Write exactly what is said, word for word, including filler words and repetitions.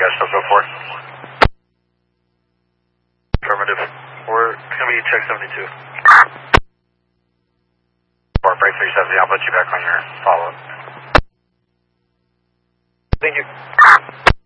guys still go for? Affirmative. We're going to be check seventy-two. Or break three seventy, I'll put you back on your